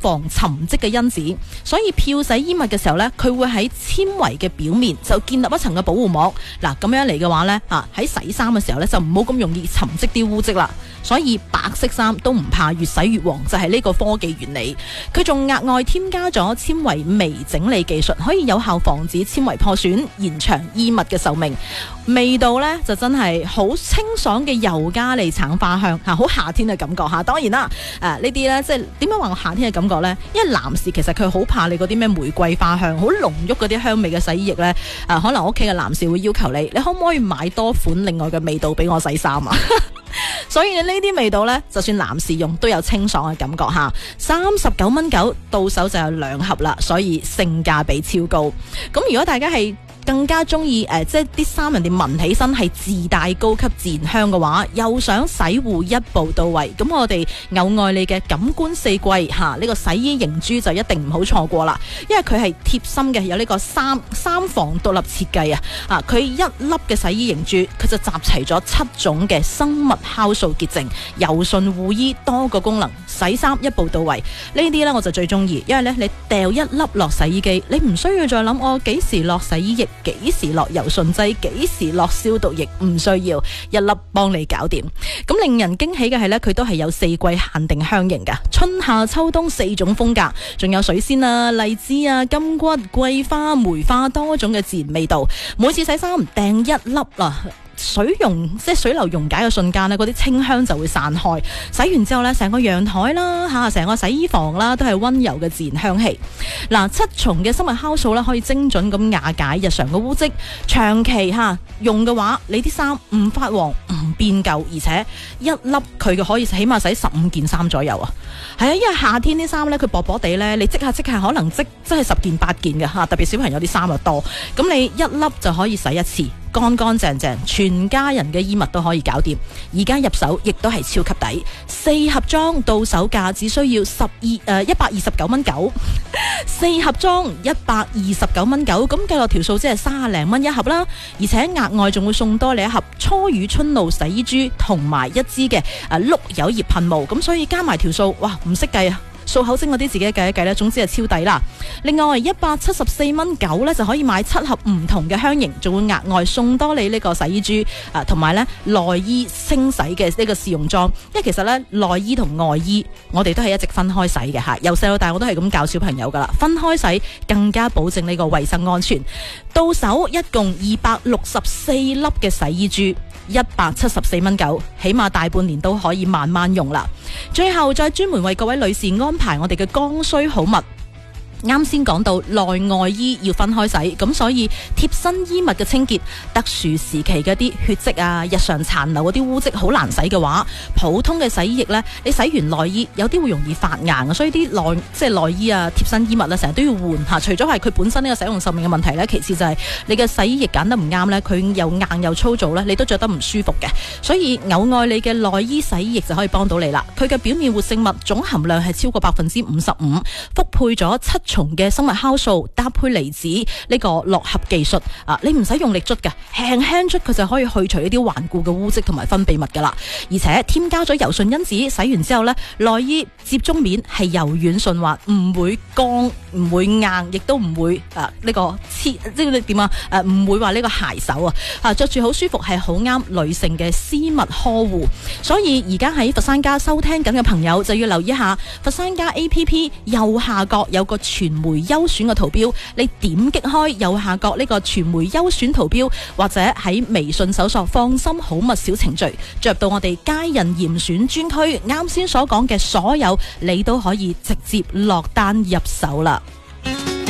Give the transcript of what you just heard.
防沉積嘅因子，所以漂洗衣物嘅時候呢，佢會喺纖維嘅表面就建立一層嘅保護膜。嗱，咁樣嚟嘅話呢，喺洗衫嘅時候呢，就唔好咁容易沉積啲污漬啦。所以白色衫都唔怕越洗越黃，就係呢個科技原理。佢仲額外添加咗纖維微整理技術，可以有效防止纖維破損，延長衣物嘅壽命。味道呢，就真係好清爽嘅尤加利橙花香，好夏天嘅感覺嚇。當然啦，呢啲呢，即係點樣話我夏天嘅感覺呢？因為男士其實佢好怕你嗰啲咩玫瑰花香，好濃郁嗰啲香味嘅洗衣液呢。可能屋企嘅男士會要求你可唔可以買多款另外嘅味道俾我洗衫啊？所以呢啲味道呢，就算男士用都有清爽嘅感覺嚇。39.9到手就有2盒啦，所以性價比超高。咁如果大家係更加中意即係啲衫人哋聞起身係自帶高級自然香嘅話，又想洗護一步到位，咁我哋偶愛你嘅感官四季呢個洗衣凝珠就一定唔好錯過啦，因為佢係貼心嘅，有呢個三防獨立設計啊！佢一粒嘅洗衣凝珠，佢就集齊咗7種嘅生物酵素潔淨，柔順護衣，多個功能，洗衫一步到位。呢啲呢，我就最中意，因為呢，你掉一粒落洗衣機，你唔需要再諗我幾時落洗衣液，幾時落柔順劑，幾時落消毒液，唔需要，一粒幫你搞掂。咁令人驚喜嘅係呢，佢都係有4季限定香型㗎，春夏秋冬4種風格，仲有水仙啊、荔枝啊、金桔、桂花、梅花，多種嘅自然味道。每次洗衫掟一粒啦，水流溶解嘅瞬間呢，嗰啲清香就會散開。洗完之後呢，成個陽台啦成個洗衣房啦，都係溫柔嘅自然香氣。7重嘅生物酵素呢，可以精準咁瓦解日常嘅污漬。長期用嘅話，你啲衫唔發黃唔變舊，而且一粒佢嘅可以起碼洗15件衫左右啊。係啊，因為夏天啲衫呢，佢薄薄地呢，你即下可能真係10件8件嘅，特別小朋友啲衫又多，咁你一粒就可以洗一次，乾乾淨淨，全家人嘅衣物都可以搞掂。而家入手亦都係超級抵，4盒裝到手價只需要129.9， 4盒裝129.9，咁計落條數即係30零蚊一盒啦。而且額外仲會送多你一盒初雨春露洗衣珠同埋一支嘅碌柚葉噴霧，咁所以加埋條數，哇唔識計啊！數口精嗰啲自己計一計咧，總之係超抵啦。另外174.9蚊就可以買7盒唔同嘅香型，仲會額外送多你呢個洗衣珠同埋咧內衣清洗嘅呢個試用裝。因為其實咧內衣同外衣我哋都係一直分開洗嘅嚇，由細到大我都係咁教小朋友噶啦，分開洗更加保證呢個衛生安全。到手一共264粒嘅洗衣珠，174.9蚊，起碼大半年都可以慢慢用啦。最後再專門為各位女士安排我哋嘅剛需好物。啱先講到內外衣要分開洗，咁所以貼身衣物嘅清潔，特殊時期嘅啲血跡啊、日常殘留嗰啲污漬好難洗嘅話，普通嘅洗衣液呢，你洗完內衣有啲會容易發硬，所以啲內衣啊、貼身衣物呢，成日都要換下。除咗係佢本身呢個使用壽命嘅問題呢，其次就係你嘅洗衣液揀得唔啱呢，佢又硬又粗糙呢，你都着得唔舒服嘅。所以偶愛你嘅內衣洗衣液就可以幫到你啦。佢嘅表面活性物總含量係超過55%，覆配咗7重嘅生物酵素，搭配離子呢個絡合技術你唔使用力捽嘅，輕輕捽佢就可以去除呢啲頑固嘅污漬同埋分泌物噶啦。而且添加咗柔順因子，洗完之後呢，內衣接觸面係柔軟順滑，唔會乾，唔會硬，亦都唔會呢個黐，即係點唔會話呢個鞋手着住好舒服，係好啱女性嘅私密呵護。所以而家喺佛山家收聽緊嘅朋友就要留意一下佛山家 APP 右下角有個傳媒優選嘅圖標，你點擊開右下角呢個傳媒優選圖標，或者喺微信搜索放心好物小程序，進入到我哋家人嚴選專區，啱先所講嘅所有你都可以直接落單入手啦。